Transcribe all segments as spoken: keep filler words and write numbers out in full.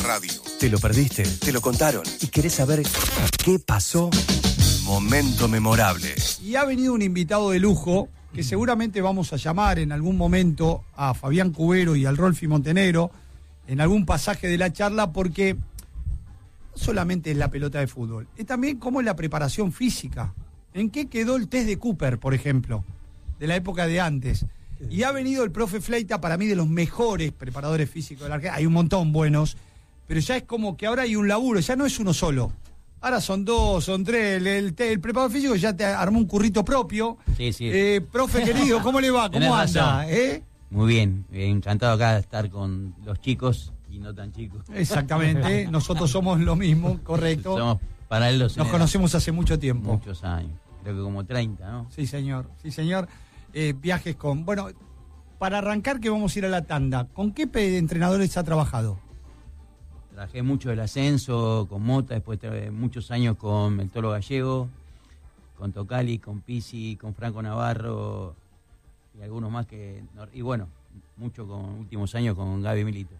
radio. ¿Te lo perdiste? ¿Te lo contaron? ¿Y querés saber qué pasó? Momento memorable. Y ha venido un invitado de lujo que seguramente vamos a llamar en algún momento a Fabián Cubero y al Rolfi Montenegro en algún pasaje de la charla, porque no solamente es la pelota de fútbol, es también cómo es la preparación física. ¿En qué quedó el test de Cooper, por ejemplo, de la época de antes? Y ha venido el profe Fleita, para mí de los mejores preparadores físicos de la Argentina. Hay un montón buenos, pero ya es como que ahora hay un laburo, ya no es uno solo. Ahora son dos, son tres. El, el, el preparador físico ya te armó un currito propio. Sí, sí. Eh, profe querido, ¿cómo le va? ¿Cómo anda? ¿Eh? Muy bien, encantado acá de estar con los chicos y no tan chicos. Exactamente, nosotros somos lo mismo, correcto. Somos paralelos. Nos conocemos hace mucho tiempo. Muchos años, creo que como treinta, ¿no? Sí, señor, sí, señor. Eh, viajes con... Bueno, para arrancar que vamos a ir a la tanda, ¿con qué pe- entrenadores ha trabajado? Trabajé mucho del ascenso, con Mota, después trabajé muchos años con el Tolo Gallego, con Tocali, con Pizzi, con Franco Navarro y algunos más que... Y bueno, mucho con últimos años con Gaby Milito.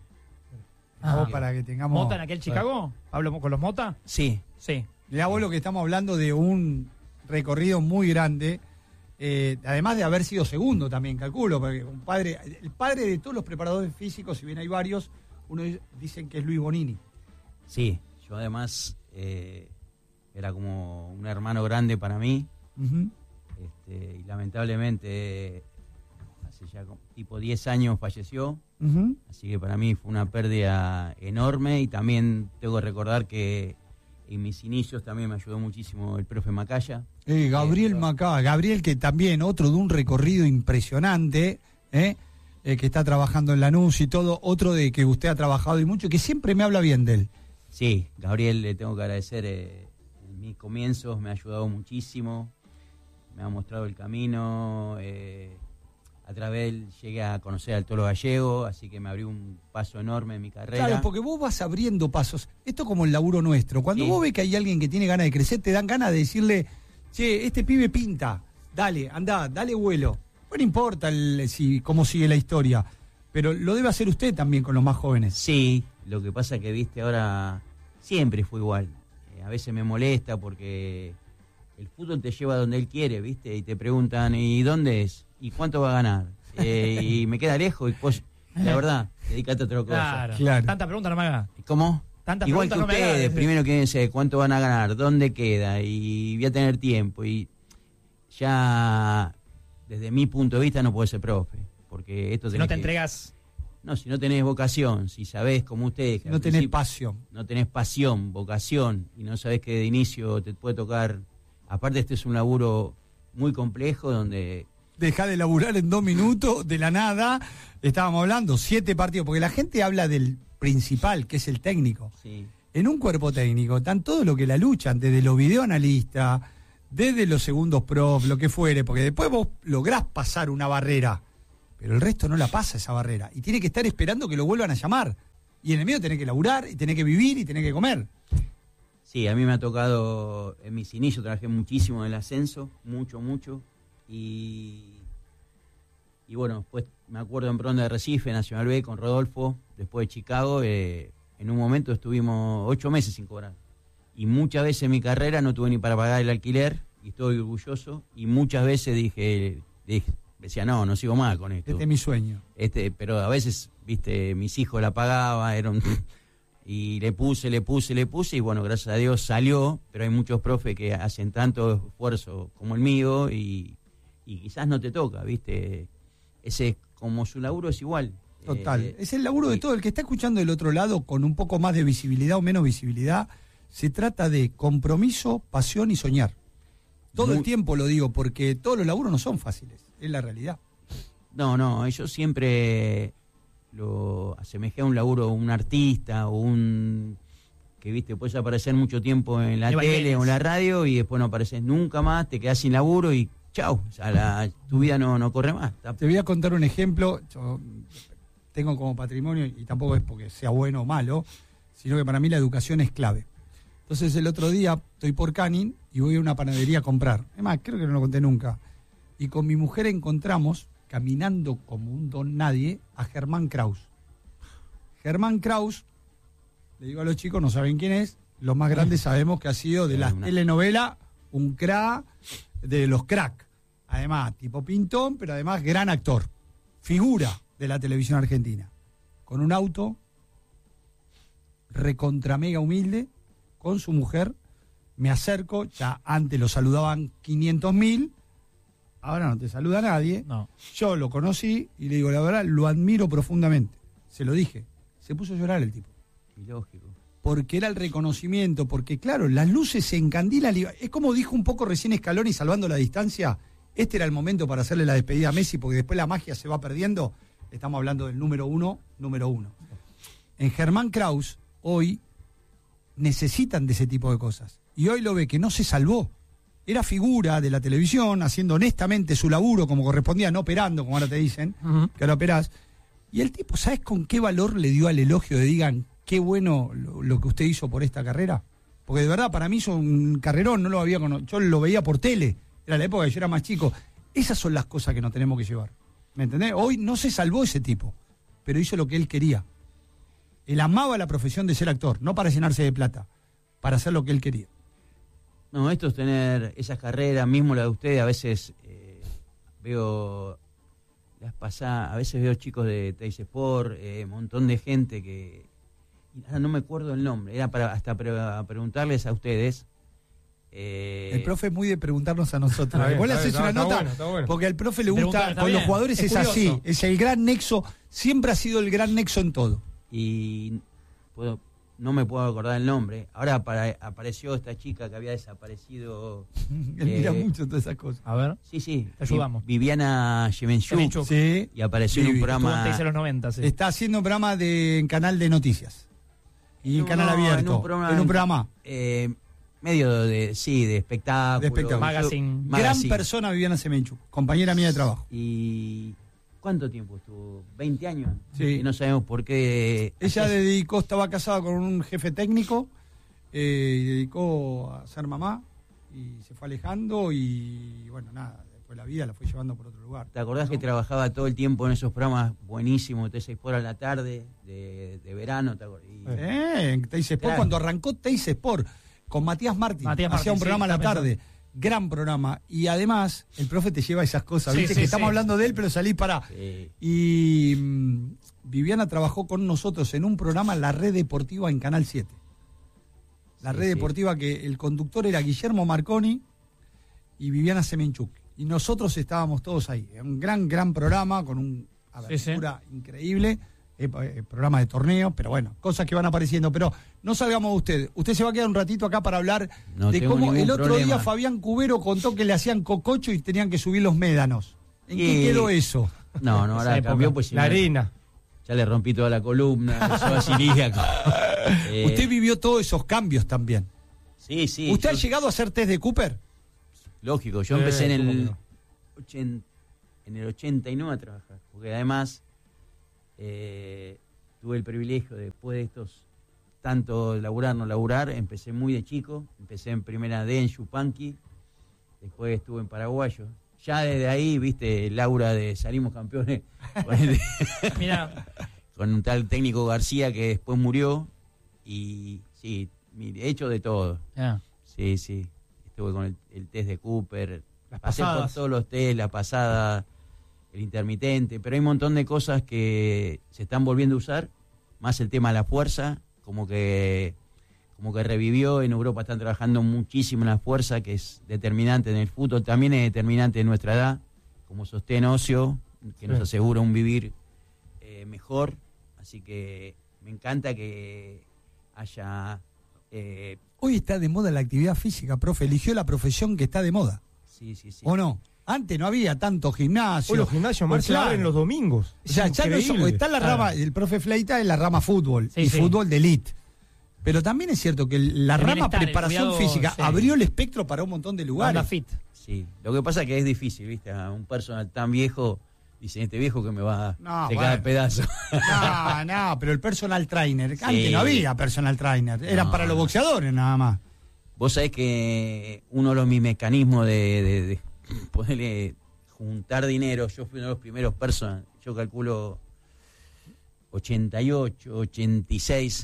Ah, para que tengamos... ¿Mota en aquel Chicago? ¿Hablo con los Mota? Sí. Sí. Mirá vos lo que estamos hablando de un recorrido muy grande, eh, además de haber sido segundo también, calculo, porque un padre, el padre de todos los preparadores físicos, si bien hay varios, uno dicen que es Luis Bonini. Sí, yo además eh, era como un hermano grande para mí, Uh-huh. este, y lamentablemente hace ya como, tipo diez años falleció, Uh-huh. así que para mí fue una pérdida enorme, y también tengo que recordar que en mis inicios también me ayudó muchísimo el profe Macaya. Eh, Gabriel Eh, Macá, Gabriel que también, otro de un recorrido impresionante, ¿eh? Eh, que está trabajando en Lanús y todo, otro de que usted ha trabajado y mucho, que siempre me habla bien de él. Sí, Gabriel le tengo que agradecer, eh, en mis comienzos me ha ayudado muchísimo, me ha mostrado el camino, eh, a través de él llegué a conocer al Tolo Gallego, así que me abrió un paso enorme en mi carrera. Claro, porque vos vas abriendo pasos. Esto como el laburo nuestro. Cuando Sí. vos ves que hay alguien que tiene ganas de crecer, te dan ganas de decirle, che, este pibe pinta, dale, andá, dale vuelo. No importa el, si, cómo sigue la historia, pero lo debe hacer usted también con los más jóvenes. Sí, lo que pasa que, viste, ahora siempre fue igual. Eh, a veces me molesta porque el fútbol te lleva donde él quiere, viste, y te preguntan, ¿y dónde es? ¿Y cuánto va a ganar? Eh, y me queda lejos, y pues, la verdad, dedícate a otra cosa. Claro. Claro. Tanta pregunta no me haga. ¿Cómo? Tantas Igual que preguntas no me ustedes, hagas. primero quieren saber cuánto van a ganar, dónde queda, y voy a tener tiempo, y ya desde mi punto de vista no puedo ser profe, porque esto Si no tenés te que- entregas. No, si no tenés vocación, si sabés como ustedes, que No al tenés principio pasión. no tenés pasión, vocación, y no sabés que de inicio te puede tocar, aparte este es un laburo muy complejo donde... Dejá de laburar en dos minutos, de la nada, estábamos hablando, siete partidos, porque la gente habla del principal, que es el técnico. Sí. En un cuerpo técnico están todo lo que la luchan, desde los videoanalistas, desde los segundos prof, lo que fuere, porque después vos lográs pasar una barrera, pero el resto no la pasa esa barrera, y tiene que estar esperando que lo vuelvan a llamar, y en el medio tenés que laburar, y tenés que vivir, y tenés que comer. Sí, a mí me ha tocado, en mis inicios trabajé muchísimo en el ascenso, mucho, mucho, y, y bueno, después me acuerdo en Pronda de Recife, Nacional B, con Rodolfo, después de Chicago, eh, en un momento estuvimos ocho meses sin cobrar, y muchas veces en mi carrera no tuve ni para pagar el alquiler, y estoy orgulloso, y muchas veces dije, dije decía, no, no sigo más con esto. Este es mi sueño. Este, pero a veces, viste, mis hijos la pagaban, era un... y le puse, le puse, le puse, y bueno, gracias a Dios salió, pero hay muchos profes que hacen tanto esfuerzo como el mío, y, y quizás no te toca, viste, ese, como su laburo es igual. Total. Eh, Es el laburo de y- todo. El que está escuchando del otro lado con un poco más de visibilidad o menos visibilidad, se trata de compromiso, pasión y soñar. Todo Muy- el tiempo lo digo, porque todos los laburos no son fáciles, es la realidad. No, no, yo siempre lo asemejé a un laburo, un artista, o un... que, viste, puedes aparecer mucho tiempo en la De tele vaivenes. o en la radio, y después no apareces nunca más, te quedás sin laburo y chau, o sea, la- tu vida no, no corre más. Está- Te voy a contar un ejemplo. Yo tengo como patrimonio, y tampoco es porque sea bueno o malo, sino que para mí la educación es clave. Entonces el otro día estoy por Canning y voy a una panadería a comprar. Es más, creo que no lo conté nunca. Y con mi mujer encontramos, caminando como un don nadie, a Germán Kraus. Germán Kraus le digo a los chicos, no saben quién es, los más grandes sabemos que ha sido de las telenovelas un crack de los crack. Además, tipo pintón, pero además gran actor. Figura de la televisión argentina. Con un auto recontra mega humilde, con su mujer, me acerco, ya antes lo saludaban quinientos mil, ahora no te saluda nadie. No. Yo lo conocí y le digo, la verdad, lo admiro profundamente. Se lo dije. Se puso a llorar el tipo. Ilógico. Porque era el reconocimiento, porque claro, las luces se encandilan. Es como dijo un poco recién Scaloni, salvando la distancia, este era el momento para hacerle la despedida a Messi, porque después la magia se va perdiendo. Estamos hablando del número uno, número uno. En Germán Kraus, hoy, necesitan de ese tipo de cosas. Y hoy lo ve que no se salvó. Era figura de la televisión, haciendo honestamente su laburo como correspondía, no operando, como ahora te dicen, uh-huh. que ahora operás. Y el tipo, ¿sabes con qué valor le dio al elogio de digan qué bueno lo, lo que usted hizo por esta carrera? Porque de verdad, para mí hizo un carrerón, no lo había conocido, yo lo veía por tele, era la época que yo era más chico. Esas son las cosas que nos tenemos que llevar. ¿Me entendés? Hoy no se salvó ese tipo, pero hizo lo que él quería. Él amaba la profesión de ser actor, no para llenarse de plata, para hacer lo que él quería. No, esto es tener esas carreras, mismo la de ustedes, a veces eh, veo las pasadas, a veces veo chicos de Teis Sport, un eh, montón de gente que, ahora no me acuerdo el nombre, era para hasta pre preguntarles a ustedes. Eh, el profe es muy de preguntarnos a nosotros. Bien, Vos le haces está, una está nota, bueno, está bueno. porque al profe le gusta, Preguntar, con bien. los jugadores es, Es así, curioso. es el gran nexo, siempre ha sido el gran nexo en todo. Y puedo, no me puedo acordar el nombre. Ahora para, apareció esta chica que había desaparecido. Él eh, mira mucho todas esas cosas. A ver. Sí, sí. Te ayudamos. Viviana Yemenchuk. Yemenchuk. Sí. Y apareció en un Vivi. programa. Estuvo en los noventa, sí. Está haciendo un programa de, en canal de noticias. Y en No, canal no, abierto. En un programa. En un programa. Eh, medio de, sí, de espectáculo. De espectáculo. Magazine. Gran Magazine. persona Viviana Semenchuk, compañera mía de trabajo. ¿Y cuánto tiempo estuvo? ¿veinte años? Sí. Y no sabemos por qué. Ella dedicó, estaba casada con un jefe técnico, eh, y dedicó a ser mamá, y se fue alejando, y bueno, nada, después la vida la fue llevando por otro lugar. ¿Te acordás ¿no? que trabajaba todo el tiempo en esos programas buenísimos, de seis por a la tarde, de, de verano? ¿Te acordás? Y- Eh, en Teis Sport, Claro. cuando arrancó Teis Sport, con Matías Martín, Matías hacía Martín, un sí, programa a la está tarde, gran programa, y además, el profe te lleva esas cosas, Sí, viste sí, que estamos sí. hablando de él, pero salís para... eh, Y mm, Viviana trabajó con nosotros en un programa, La Red Deportiva, en Canal siete. La Sí, Red sí. Deportiva, que el conductor era Guillermo Marconi y Viviana Semenchuk. Y nosotros estábamos todos ahí. Un gran, gran programa con una Sí, sí. abertura increíble. Eh, eh, programa de torneo, pero bueno, cosas que van apareciendo. Pero no salgamos de usted. Usted se va a quedar un ratito acá para hablar No de tengo cómo ningún el otro problema. día Fabián Cubero contó que le hacían cococho y tenían que subir los médanos. ¿En qué Y- quedó eso? No, no, ahora Esa cambió, época. pues si La no, harina. ya le rompí toda la columna, el psoas ilíaco. Eh, Usted vivió todos esos cambios también. Sí, sí. ¿Usted yo- ha llegado a hacer test de Cooper? Lógico, yo Eh, empecé en ¿cómo el, que no? ochen- en el ochenta y nueve a trabajar, porque además eh, tuve el privilegio de, después de estos, tanto laburar, no laburar, empecé muy de chico, empecé en primera D en Yupanqui, después estuve en Paraguayo. Ya desde ahí, viste, Laura de salimos campeones con, el- Mira, con un tal técnico García que después murió, y sí, mi- he hecho de todo. ya. Sí, sí. Estuve con el, el test de Cooper. Las Pasé por pasadas. todos los test, la pasada, el intermitente. Pero hay un montón de cosas que se están volviendo a usar. Más el tema de la fuerza. Como que, como que revivió. En Europa están trabajando muchísimo en la fuerza, que es determinante en el fútbol. También es determinante en nuestra edad. Como sostén óseo, que nos Sí. asegura un vivir eh, mejor. Así que me encanta que haya... eh, Hoy está de moda la actividad física, profe. Eligió la profesión que está de moda. sí, sí, sí. ¿O no? Antes no había tanto gimnasio. Hoy los gimnasios, Pues Marcel, claro. abren los domingos. O sea, Es ya no es- increíble. está la Claro. rama, el profe Fleita es la rama fútbol Sí, y sí. fútbol de elite. Pero también es cierto que la El rama bienestar, el preparación cuidado, física sí. abrió el espectro para un montón de Anda lugares. fit. Sí, lo que pasa es que es difícil, ¿viste? A un personal tan viejo, dicen, este viejo que me va No, a se bueno. cada pedazo. No, no, pero el personal trainer, antes Sí. no había personal trainer, eran No. para los boxeadores nada más. Vos sabés que uno de los mis mecanismos de, de, de poderle juntar dinero, yo fui uno de los primeros personas, yo calculo ochenta y ocho, ochenta y seis,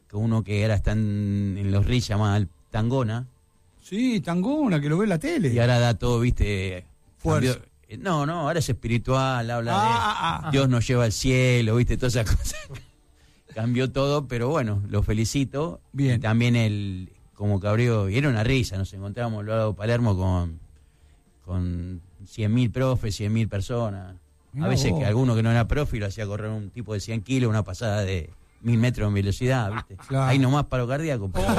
que uno que ahora está en, en los ríos llamaba Tangona. Sí, Tangona, que lo ve en la tele. Y ahora da todo, viste... Fuerza. Cambió, eh, no, no, ahora es espiritual, habla Ah, de ah, ah. Dios nos lleva al cielo, viste, todas esas cosas. Cambió todo, pero bueno, lo felicito. Bien. Y también él, como que abrió, y era una risa, nos encontrábamos al lado de Palermo con, con cien mil profes, cien mil personas. Mirá A veces vos. que alguno que no era profe lo hacía correr un tipo de cien kilos, una pasada de mil metros en velocidad, viste. Claro. Ahí nomás paro cardíaco. pero-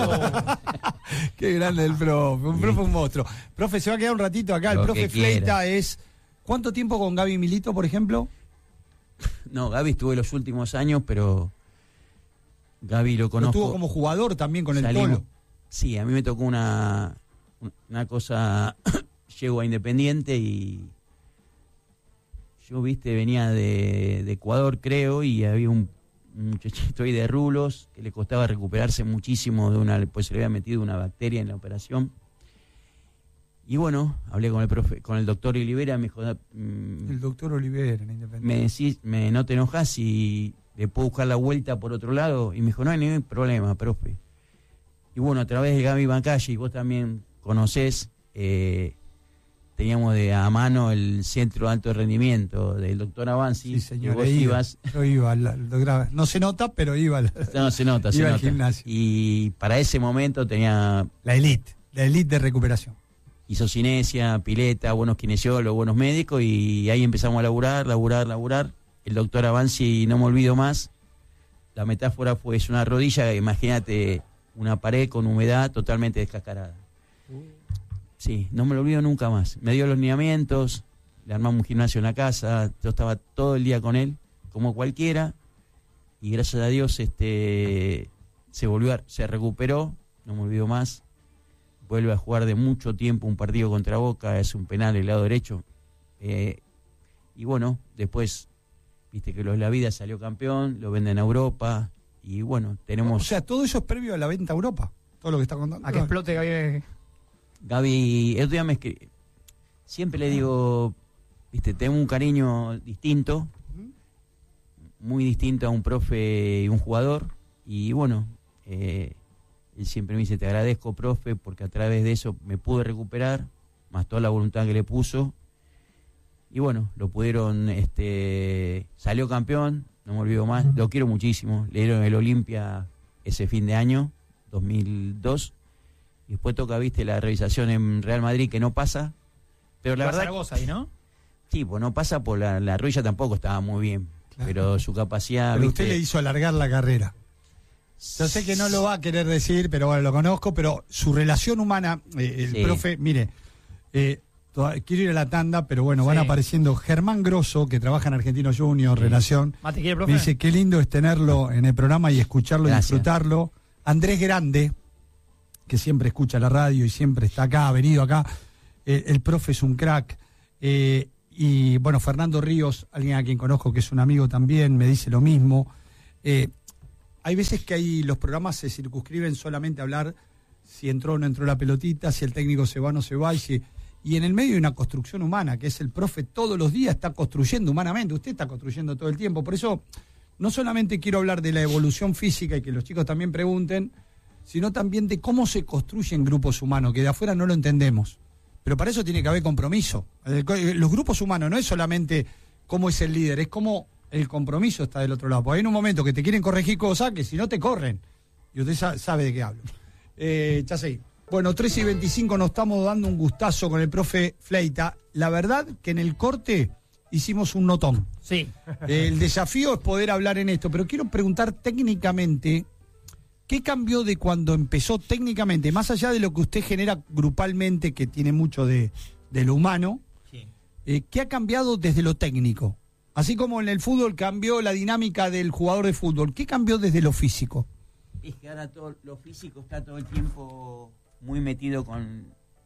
Qué grande el profe, un profe un monstruo. Profe, se va a quedar un ratito acá. El Lo profe que quiera. Fleita es... ¿Cuánto tiempo con Gaby Milito, por ejemplo? No, Gaby estuve los últimos años, pero Gaby lo Lo conozco. tuvo como jugador también con el Salimos- Polo. Sí, a mí me tocó una, una cosa, llego a Independiente y yo, viste, venía de, de Ecuador, creo, y había un, un muchachito ahí de rulos que le costaba recuperarse muchísimo de una, pues se le había metido una bacteria en la operación. Y bueno, hablé con el profe, con el doctor Olivera, me dijo, mm, El doctor Olivera en Independiente. me decís, me, no te enojas y le puedo buscar la vuelta por otro lado. Y me dijo, no hay ningún problema, profe. Y bueno, a través de Gaby Bancalle, y vos también conocés, eh, teníamos de a mano el centro de alto rendimiento del doctor Avanzi. Sí, señor. Y vos ahí iba. ibas, Yo iba, al- al doctor- no se nota, pero iba al- no, se nota, se Iba al nota. gimnasio. Y para ese momento tenía la elite, la elite de recuperación. isocinesia, pileta, buenos kinesiólogos, buenos médicos, y ahí empezamos a laburar, laburar, laburar. El doctor Avanzi, no me olvido más, la metáfora fue, es una rodilla, imagínate una pared con humedad totalmente descascarada. Sí, no me lo olvido nunca más. Me dio los lineamientos, le armamos un gimnasio en la casa, yo estaba todo el día con él, como cualquiera, y gracias a Dios este se volvió, a- se recuperó, no me olvido más. Vuelve a jugar de mucho tiempo un partido contra Boca, es un penal el lado derecho. Eh, y bueno, después, viste que los La Vida salió campeón, lo venden a Europa, y bueno, tenemos... O sea, todo eso es previo a la venta a Europa. Todo lo que está contando. A que explote Gaby. Gaby, el otro día me escri- siempre le digo, viste, tengo un cariño distinto, muy distinto a un profe y un jugador, y bueno, eh, él siempre me dice, te agradezco, profe, porque a través de eso me pude recuperar, más toda la voluntad que le puso, y bueno, lo pudieron, este, salió campeón, no me olvido más, lo quiero muchísimo, le dieron el Olimpia ese fin de año, dos mil dos, y después toca, viste, la revisación en Real Madrid, que no pasa, pero la La verdad, Zaragoza ahí, ¿no? sí, pues no pasa, por la, la rodilla tampoco estaba muy bien, Claro. pero su capacidad, Pero viste, usted le hizo alargar la carrera. Yo sé que no lo va a querer decir, pero bueno, lo conozco, pero su relación humana, eh, el Sí. profe, mire, eh, toda- quiero ir a la tanda, pero bueno, van Sí. apareciendo Germán Grosso, que trabaja en Argentino Junior, Sí. relación. Mate, ¿quiere, Me profe? dice, qué lindo es tenerlo en el programa y escucharlo y Gracias. disfrutarlo. Andrés Grande, que siempre escucha la radio y siempre está acá, ha venido acá. Eh, el profe es un crack. Eh, y bueno, Fernando Ríos, alguien a quien conozco que es un amigo también, me dice lo mismo. Eh, hay veces que hay, los programas se circunscriben solamente a hablar si entró o no entró la pelotita, si el técnico se va o no se va, y, si, y en el medio hay una construcción humana, que es el profe todos los días está construyendo humanamente, usted está construyendo todo el tiempo. Por eso, no solamente quiero hablar de la evolución física y que los chicos también pregunten, sino también de cómo se construyen grupos humanos, que de afuera no lo entendemos. Pero para eso tiene que haber compromiso. El co- Los grupos humanos no es solamente cómo es el líder, es cómo el compromiso está del otro lado. Porque hay en un momento que te quieren corregir cosas que si no te corren. Y usted sa- sabe de qué hablo. Eh, ya sé. Bueno, tres y veinticinco nos estamos dando un gustazo con el profe Fleita. La verdad que en el corte hicimos un notón. Sí. Eh, el desafío es poder hablar en esto, pero quiero preguntar técnicamente, ¿qué cambió de cuando empezó técnicamente, más allá de lo que usted genera grupalmente, que tiene mucho de, de lo humano, Sí. eh, qué ha cambiado desde lo técnico? Así como en el fútbol cambió la dinámica del jugador de fútbol, ¿qué cambió desde lo físico? es que ahora todo lo físico está todo el tiempo muy metido con,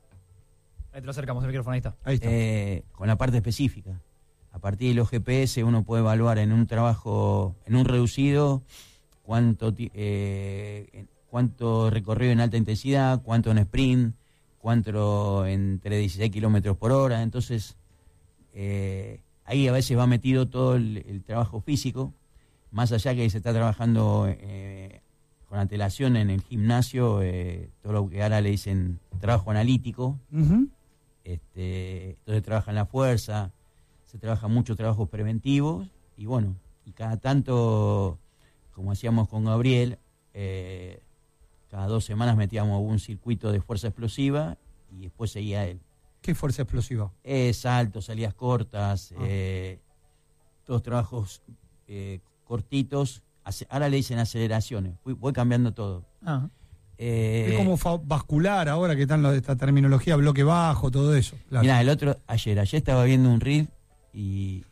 Ahí te lo acercamos el micrófono, ahí está. Ahí está. eh, con la parte específica. A partir de los G P S uno puede evaluar en un trabajo, en un reducido, cuánto, ti- eh, cuánto recorrido en alta intensidad, cuánto en sprint, cuánto entre dieciséis kilómetros por hora. Entonces, eh, ahí a veces va metido todo el, el trabajo físico, más allá que se está trabajando eh, con antelación en el gimnasio, eh, todo lo que ahora le dicen trabajo analítico. Uh-huh. Este, entonces trabaja en la fuerza, se trabaja mucho trabajos preventivos y bueno, y cada tanto, como hacíamos con Gabriel, eh, cada dos semanas metíamos un circuito de fuerza explosiva y después seguía él. ¿Qué fuerza explosiva? Eh, saltos, salidas cortas, Ah. eh, todos trabajos eh, cortitos. Ace- ahora le dicen aceleraciones, voy, voy cambiando todo. Ah. Eh, Es como fa- vascular ahora que están lo- esta terminología, bloque bajo, todo eso. Claro. Mirá, el otro, ayer, ayer estaba viendo un reel y,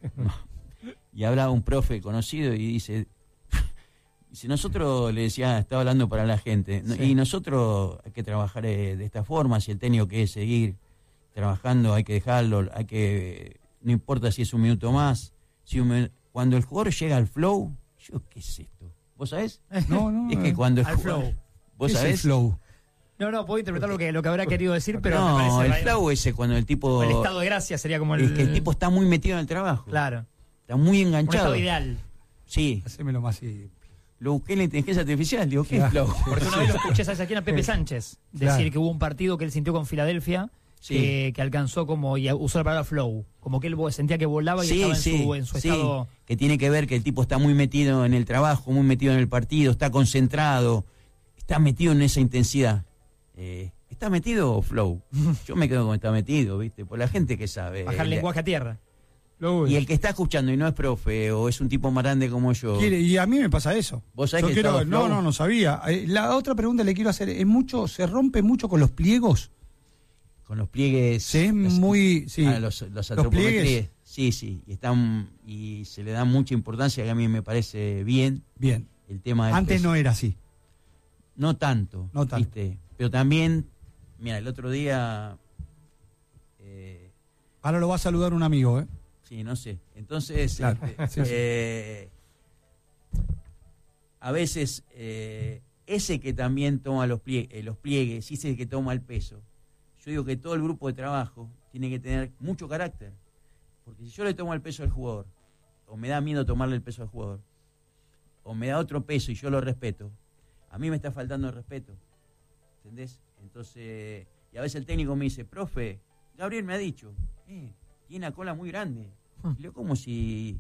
y hablaba un profe conocido y dice, si nosotros, le decía, estaba hablando para la gente, no- Sí. y nosotros hay que trabajar eh, de esta forma, si el técnico quiere seguir trabajando hay que dejarlo, hay que, no importa si es un minuto más, si un min- cuando el jugador llega al flow, yo, ¿qué es esto? ¿Vos sabés? No, no. Es que eh. cuando el Al jugador- flow. ¿Vos ¿Qué es el sabés? flow? No, no, puedo interpretar lo que, lo que habrá querido decir, pero me No, parece el flow ese cuando el tipo... o el estado de gracia sería como el... Es que el tipo está muy metido en el trabajo. Claro. Está muy Un enganchado. estado ideal. Sí, Hacémelo más simple. lo busqué en la inteligencia artificial, digo, ¿qué es Claro. flow? Porque una vez lo escuché, ¿sabes a quién? A Pepe Sánchez. Decir Claro. que hubo un partido que él sintió con Filadelfia Sí. que, que alcanzó como, y usó la palabra flow. Como que él vo- sentía que volaba y Sí, estaba en sí, su, en su sí, estado... que tiene que ver que el tipo está muy metido en el trabajo, muy metido en el partido, está concentrado, está metido en esa intensidad. Eh, ¿Está metido o flow? Yo me quedo con está metido, ¿viste? Por la gente que sabe. Bajar el El- lenguaje a tierra. Y el que está escuchando y no es profe o es un tipo más grande como yo. Quiere- y a mí me pasa eso. ¿Vos sabés Yo que quiero- estaba no, flow? no, no sabía. Eh, La otra pregunta le quiero hacer, ¿es mucho, se rompe mucho con los pliegos? Con los pliegues. Sí, es los- muy, sí. Ah, los, los Los antropometrías. pliegues. Sí, sí. Y, están, y se le da mucha importancia, que a mí me parece bien, Bien. el tema del Antes peso. no era así. No tanto. No tanto. ¿viste? Pero también, mira, el otro día. Eh, Ahora lo va a saludar un amigo, ¿eh? sí, no sé. Entonces, Claro, este, sí, sí. eh, a veces eh, ese que también toma los pliegues, los pliegues, y ese que toma el peso. Yo digo que todo el grupo de trabajo tiene que tener mucho carácter. Porque si yo le tomo el peso al jugador, o me da miedo tomarle el peso al jugador, o me da otro peso y yo lo respeto, a mí me está faltando el respeto. ¿Entendés? Entonces, y a veces el técnico me dice, profe, Gabriel me ha dicho, eh, tiene una cola muy grande. Y yo como si...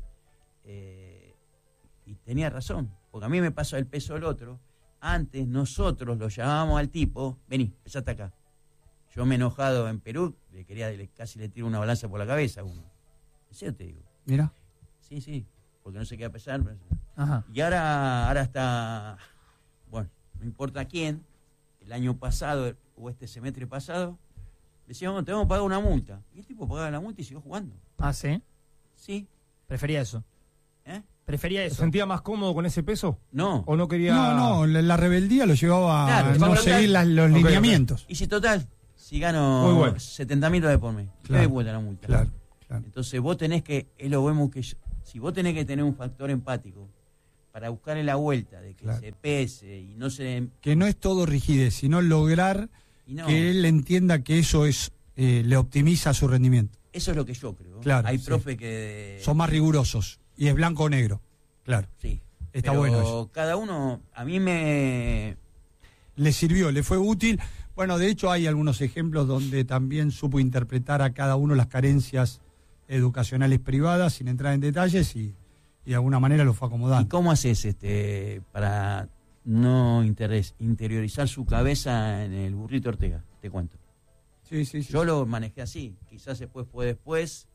eh, y tenía razón, porque a mí me pasó el peso al otro. Antes nosotros lo llamábamos al tipo, vení, pesate acá. Yo me he enojado en Perú, le quería, le, casi le tiro una balanza por la cabeza a uno. ¿En serio te digo? Mira. Sí, sí, porque no se queda pesar. Pero... Ajá. Y ahora, ahora está, bueno, no importa quién, el año pasado o este semestre pasado, decíamos, te vamos a pagar una multa. Y el tipo pagaba la multa y siguió jugando. Ah, ¿sí? Sí, Prefería eso. ¿eh? Prefería ¿Se eso. sentía más cómodo con ese peso? No. ¿O no quería...? No, no, la, la rebeldía lo llevaba Claro, a no total. seguir las- los Ok, ok. lineamientos. Y si total, si Muy gano bueno. setenta mil dólares por mes, ¿qué Claro, me cuesta la multa? Claro, claro. Entonces vos tenés que, es lo vemos que yo- si vos tenés que tener un factor empático para buscarle la vuelta de que Claro. se pese y no se... Que no es todo rigidez, sino lograr Y no, que él entienda que eso es eh, le optimiza su rendimiento. eso es lo que yo creo. Claro, Hay sí. profe que... Son más rigurosos y es blanco o negro. Claro. Sí. Está Pero bueno eso. cada uno, a mí me... Le sirvió, le fue útil. Bueno, de hecho hay algunos ejemplos donde también supo interpretar a cada uno las carencias educacionales privadas sin entrar en detalles y, y de alguna manera lo fue ¿Y acomodando. cómo haces este para no interes- interiorizar su cabeza en el burrito Ortega? Te cuento. Sí, sí, sí. Yo lo manejé así. Quizás después fue después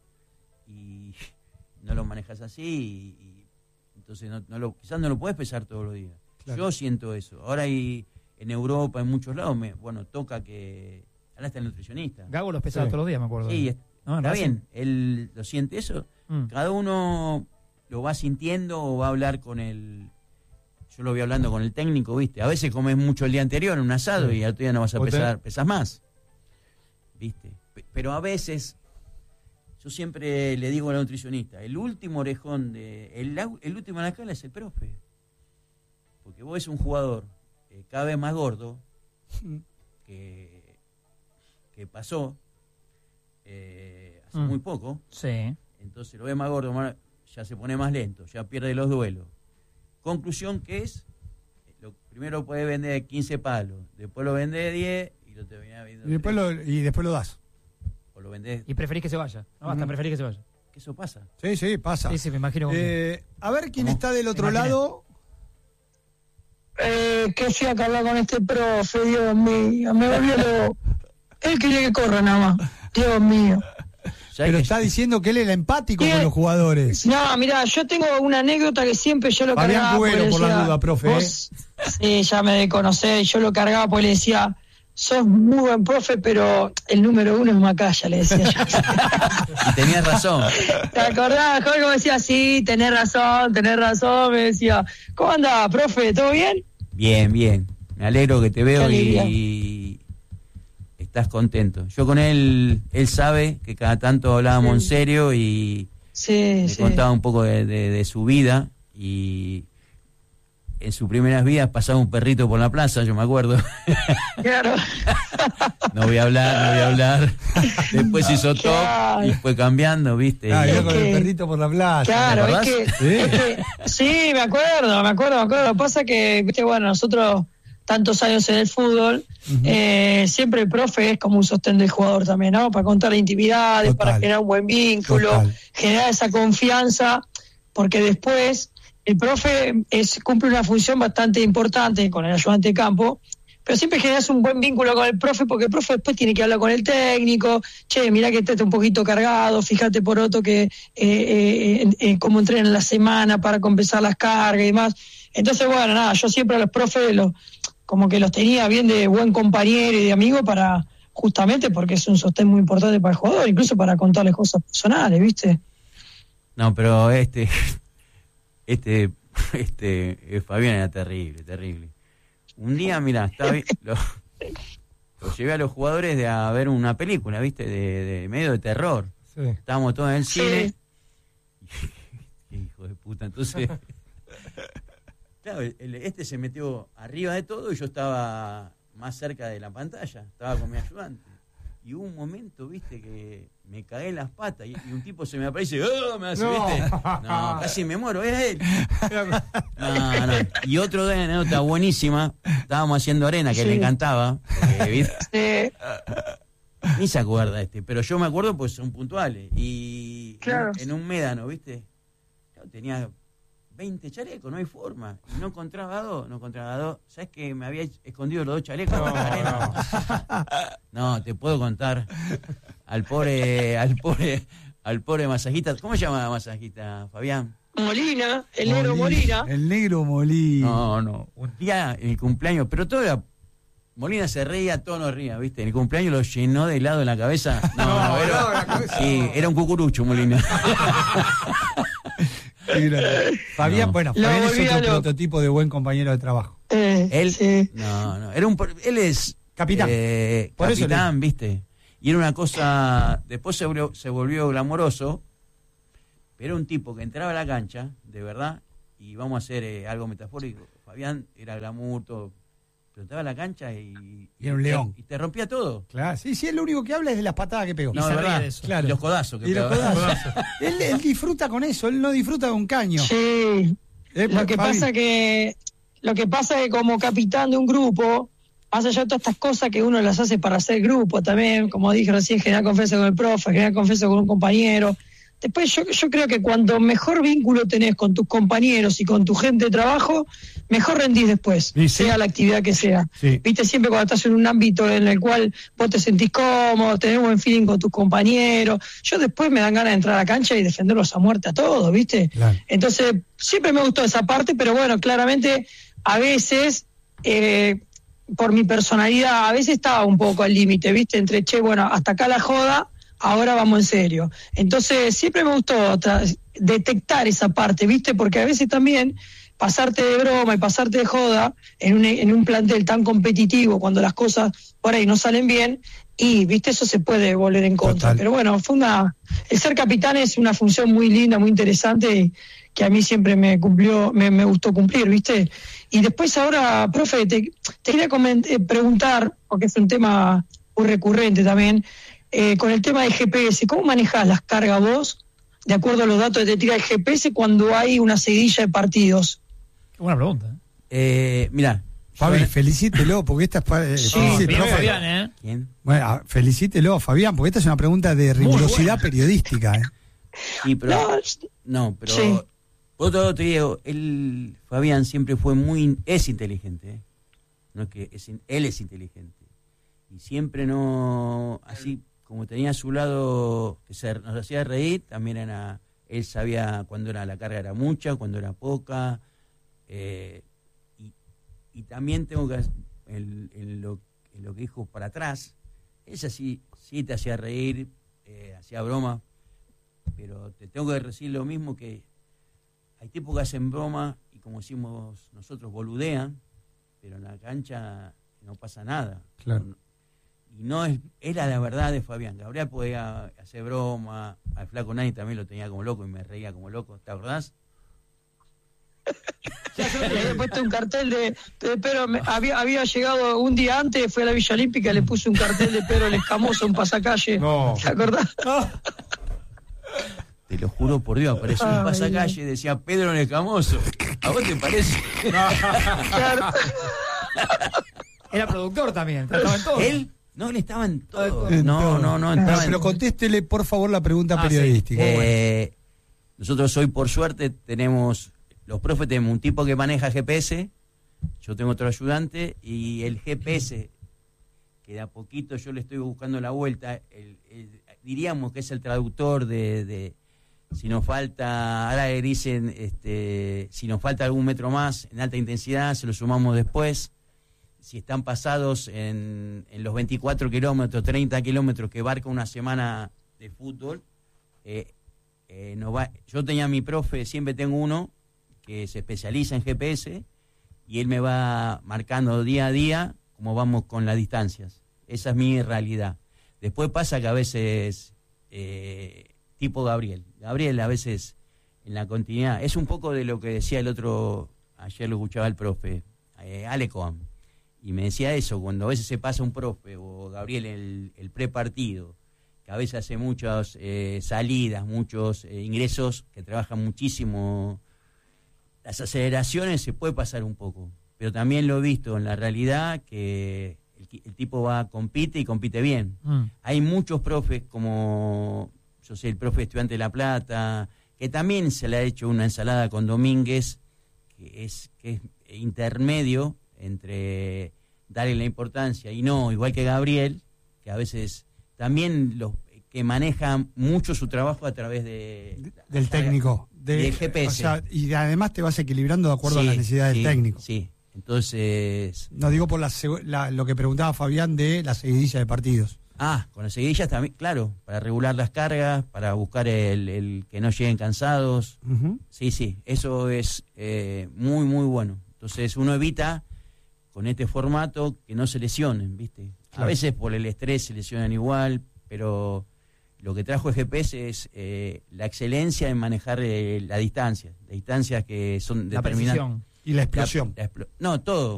y no lo manejas así y, y entonces no, no lo, quizás no lo puedes pesar todos los días. Claro. Yo siento eso. Ahora hay en Europa, en muchos lados, me, bueno, toca que... Ahora está el nutricionista. Gago los pesaba Sí. todos los días, me acuerdo. Sí, es- ¿No? ¿En está Racing? bien. Él lo siente eso. Mm. Cada uno lo va sintiendo o va a hablar con el... Yo lo voy hablando con el técnico, ¿viste? A veces comes mucho el día anterior en un asado Sí. y al otro día no vas a O te- pesar, pesas más. ¿Viste? Pe- Pero a veces, yo siempre le digo al nutricionista, el último orejón, de el, au- el último en la escala es el profe. Porque vos ves un jugador eh, cada vez más gordo, que, que pasó eh, hace Mm. muy poco, Sí. entonces lo ve más gordo, más- ya se pone más lento, ya pierde los duelos. Conclusión que es, eh, lo- primero podés vender quince palos, después lo vendés diez y lo terminás vendiendo. Y después lo, y después lo das. O lo vendés. Y preferís que se vaya. No, hasta Ujú. preferís que se vaya. Que eso pasa. Sí, sí, pasa. Sí, sí, me imagino. Eh, a ver quién ¿Cómo? está del otro Imaginé. lado. Eh, qué fea que hablar con este profe, Dios mío. Me volvió lo... Él quería que corra nada más. Dios mío. Pero que está diciendo que él era empático Bien. con los jugadores. No, mira, yo tengo una anécdota que siempre yo lo Fabián cargaba. Cubero, porque por la decía, duda, profe, vos- Sí, ya me de conocer. Yo lo cargaba porque le decía, sos muy buen profe, pero el número uno es Macaya, le decía yo. Y tenías razón. ¿Te acordás, Jorge? Me decía, sí, tenés razón, tenés razón. Me decía, ¿cómo andás, profe? ¿Todo bien? Bien, bien. Me alegro que te veo Qué alegría. y estás contento. Yo con él, él sabe que cada tanto hablábamos en Sí. serio y Sí, me sí. contaba un poco de, de- de su vida y en sus primeras vidas pasaba un perrito por la plaza, yo me acuerdo. Claro. No voy a hablar, no voy a hablar. Después hizo top Claro. y fue cambiando, ¿viste? Ah, Y- iba con que- el perrito por la plaza. Claro, ¿te es acordás? que, Sí. es que- sí, me acuerdo, me acuerdo, me acuerdo. Lo que pasa que, viste, bueno, nosotros tantos años en el fútbol, eh, siempre el profe es como un sostén del jugador también, ¿no? Para contar intimidades, Total. para generar un buen vínculo, Total. generar esa confianza, porque después el profe es, cumple una función bastante importante con el ayudante de campo, pero siempre generas un buen vínculo con el profe, porque el profe después tiene que hablar con el técnico, che, mirá que este está un poquito cargado, fíjate por otro que eh, eh, eh, eh, cómo entrenan en la semana para compensar las cargas y demás. Entonces, bueno, nada, yo siempre a los profes los, como que los tenía bien de buen compañero y de amigo para, justamente porque es un sostén muy importante para el jugador, incluso para contarles cosas personales, ¿viste? No, pero este, este, este, eh, Fabián era terrible, terrible. Un día, mira, estaba vi- lo, lo llevé a los jugadores de a ver una película, ¿viste? De, de medio de terror. Sí. Estábamos todos en el Sí. cine. Qué hijo de puta, entonces. Claro, el- el- este se metió arriba de todo y yo estaba más cerca de la pantalla, estaba con mi ayudante. Y hubo un momento, viste, que me cagué en las patas y, y un tipo se me aparece y ¡oh! Me hace, No. ¿viste? No, casi me muero, es él. No, no. Y otro de anécdota buenísima, estábamos haciendo arena que Sí. le encantaba, porque, ¿viste? Sí, Ni se acuerda este, pero yo me acuerdo pues son puntuales. Y Claro. en, en un médano, ¿viste? Claro, tenía veinte chalecos, no hay forma. Y no encontraba dos, no encontraba dos. ¿Sabes que me había escondido los dos chalecos? No, en la arena? No, te puedo contar al pobre, al pobre, al pobre masajista. ¿Cómo se llama masajista, Fabián? Molina, el negro Molina. El negro Molina. No, no. Un día en el cumpleaños, pero todo era. Molina se reía, todo nos ría, ¿viste? En el cumpleaños lo llenó de helado en la cabeza. No, No, no, era, no, la cabeza sí, no. era un cucurucho, Molina. Qué grande. Fabián, No. bueno, Lo Fabián es volvía otro loco. prototipo de buen compañero de trabajo. Eh, Él, sí. no, no, era un, por- él es Capitán. eh, Por eso capitán, ¿viste? Y era una cosa, después se volvió, se volvió glamoroso, pero era un tipo que entraba a la cancha, de verdad, y vamos a hacer eh, algo metafórico. Fabián era glamour, todo, pero entraba a la cancha y, Y era un te- león. y te rompía todo. Claro, sí, sí, él lo único que habla es de las patadas que pegó. No, se de ríe verdad. de eso. Claro. Y los codazos que Y los pegaba. codazos. él, él disfruta con eso, él no disfruta de un caño. Sí. Eh, Lo que Fabi. pasa que lo que pasa que como capitán de un grupo, más allá de todas estas cosas que uno las hace para hacer grupo también, como dije recién, generar confianza con el profe, generar confianza con un compañero. Después yo, yo creo que cuanto mejor vínculo tenés con tus compañeros y con tu gente de trabajo, mejor rendís después, Sí, sí. sea la actividad que sea. Sí. Viste, siempre cuando estás en un ámbito en el cual vos te sentís cómodo, tenés buen feeling con tus compañeros, yo después me dan ganas de entrar a la cancha y defenderlos a muerte a todos, ¿viste? Claro. Entonces, siempre me gustó esa parte, pero bueno, claramente a veces, eh, por mi personalidad, a veces estaba un poco al límite, ¿viste? Entre, che, bueno, hasta acá la joda, ahora vamos en serio. Entonces, siempre me gustó tra- detectar esa parte, ¿viste? Porque a veces también pasarte de broma y pasarte de joda en un, en un plantel tan competitivo, cuando las cosas por ahí no salen bien, y, ¿viste? Eso se puede volver en contra. Total. Pero bueno, fue una... El ser capitán es una función muy linda, muy interesante, y que a mí siempre me cumplió, me, me gustó cumplir, ¿viste? Y después ahora, profe, te, te quería coment- eh, preguntar, porque es un tema muy recurrente también, eh, con el tema de G P S, ¿cómo manejás las cargas vos, de acuerdo a los datos que te tira el G P S, cuando hay una seguidilla de partidos? Qué buena pregunta. ¿eh? Eh, mira, Fabi, felicítelo, porque esta es para... Sí, felicite, bien, profe. Fabián, ¿eh? ¿Quién? Bueno, ah, felicítelo, Fabián, porque esta es una pregunta de rigurosidad periodística. ¿eh? Sí, pero, No, no, pero sí. por otro lado te digo, él, Fabián siempre fue muy, es inteligente, ¿eh? No es que es, él es inteligente. Y siempre no, así como tenía a su lado, que se, nos hacía reír, también era, él sabía cuando era la carga era mucha, cuando era poca, eh, y, y también tengo que, en, en, lo, en lo que dijo para atrás, ella sí, sí te hacía reír, eh, hacía broma, pero te tengo que decir lo mismo, que hay tipos que hacen broma y como decimos nosotros, boludean, pero en la cancha no pasa nada. Claro. Y no es, era la verdad de Fabián. Gabriel podía hacer broma, al flaco Nani también lo tenía como loco y me reía como loco, ¿te acordás? Le había puesto un cartel de, de Pedro, me- había, había llegado un día antes, fue a la Villa Olímpica, le puse un cartel de Pedro el Escamoso, un pasacalle. No. ¿Te acordás? Te lo juro por Dios, apareció Ay, un pasacalle y decía Pedro el Escamoso. ¿A vos te parece? Claro. Era productor también, trataba en todo. Él, no, él estaba en todo. En No, todo. no, no, Pero, estaba en pero contéstele, por favor, la pregunta Ah, sí. periodística. Eh, nosotros hoy, por suerte, tenemos, los profes tenemos un tipo que maneja G P S, yo tengo otro ayudante, y el G P S, que de a poquito yo le estoy buscando la vuelta, el- el- diríamos que es el traductor de, de si nos falta, ahora le dicen, este, si nos falta algún metro más en alta intensidad, se lo sumamos después. Si están pasados en, en los veinticuatro kilómetros, treinta kilómetros que abarca una semana de fútbol, eh, eh, nos va, yo tenía a mi profe, siempre tengo uno que se especializa en G P S y él me va marcando día a día cómo vamos con las distancias. Esa es mi realidad. Después pasa que a veces, eh, tipo Gabriel, Gabriel a veces en la continuidad, es un poco de lo que decía el otro, ayer lo escuchaba el profe, eh, Alecom. Y me decía eso, cuando a veces se pasa un profe o Gabriel el, el prepartido, que a veces hace muchas eh, salidas, muchos eh, ingresos, que trabajan muchísimo, las aceleraciones se puede pasar un poco. Pero también lo he visto en la realidad que el, el tipo va, compite y compite bien. Mm. Hay muchos profes como, yo sé, el profe Estudiante de La Plata, que también se le ha hecho una ensalada con Domínguez, que es, que es intermedio entre darle la importancia y no, igual que Gabriel, que a veces también los que maneja mucho su trabajo a través de... Del técnico. Y del G P S. O sea, y además te vas equilibrando de acuerdo Sí, a las necesidades sí, del técnico. Sí, entonces... No digo por la, segu- la- lo que preguntaba Fabián de la seguidilla de partidos. Ah, con las seguidillas también, claro, para regular las cargas, para buscar el, el que no lleguen cansados. Ujú. Sí, sí, eso es eh, muy, muy bueno. Entonces uno evita con este formato que no se lesionen, ¿viste? Claro. A veces por el estrés se lesionan igual, pero lo que trajo el G P S es eh, la excelencia en manejar eh, la distancia, las distancias que son La determinantes. precisión. Y la explosión. La- la explo- no, todo.